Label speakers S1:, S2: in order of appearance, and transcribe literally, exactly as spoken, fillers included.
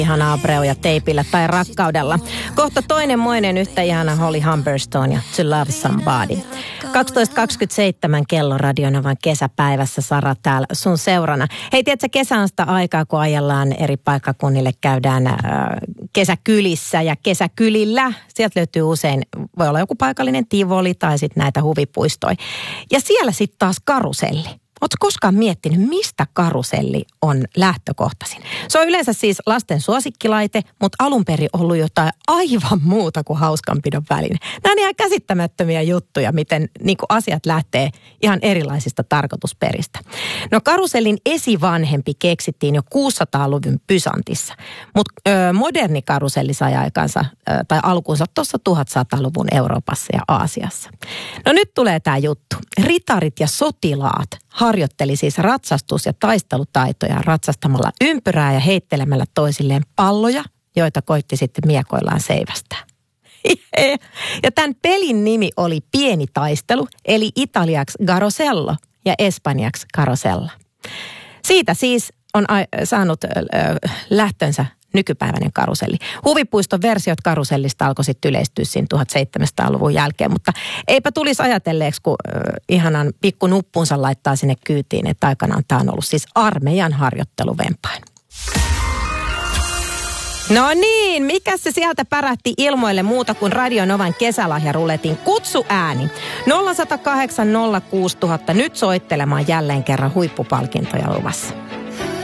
S1: Ihana Abreu ja teipillä tai rakkaudella. Kohta toinen moinen yhtä ihana Holly Humberstone ja To Love Somebody. kaksitoista kaksikymmentäseitsemän kello Radionovan kesäpäivässä, Sara täällä sun seurana. Hei, tiedätkö, kesä on sitä aikaa, kun ajellaan eri paikkakunnille, käydään äh, kesäkylissä ja kesäkylillä. Sieltä löytyy usein, voi olla joku paikallinen tivoli tai sitten näitä huvipuistoja. Ja siellä sitten taas karuselli. Oletko koskaan miettinyt, mistä karuselli on lähtökohtaisin? Se on yleensä siis lasten suosikkilaite, mutta alun perin ollut jotain aivan muuta kuin hauskanpidon väline. Nämä on ihan käsittämättömiä juttuja, miten niin kuin asiat lähtee ihan erilaisista tarkoitusperistä. No karusellin esivanhempi keksittiin jo kuusisataaluvun Pysantissa, mutta ö, moderni karuselli sai aikansa ö, tai alkuunsa tuossa tuhatsataluvun Euroopassa ja Aasiassa. No nyt tulee tämä juttu. Ritarit ja sotilaat harjoitteli siis ratsastus- ja taistelutaitoja ratsastamalla ympyrää ja heittelemällä toisilleen palloja, joita koitti sitten miekoillaan seivästää. Ja tämän pelin nimi oli Pieni taistelu, eli italiaksi Garosello ja espanjaksi Carosella. Siitä siis on saanut lähtönsä nykypäiväinen karuselli. Huvipuiston versiot karusellista alkoi sitten yleistyä siinä tuhatseitsemänsataaluvun jälkeen, mutta eipä tulisi ajatelleeksi, kun äh, ihanan pikku nuppunsa laittaa sinne kyytiin, että aikanaan tämä on ollut siis armeijan harjoitteluvempain. No niin, mikä se sieltä pärähti ilmoille muuta kuin Radionovan kesälahjaruletin kutsuääni? nolla yksi nolla kahdeksan nolla kuusi nolla nolla nolla nyt soittelemaan jälleen kerran huippupalkintoja luvassa.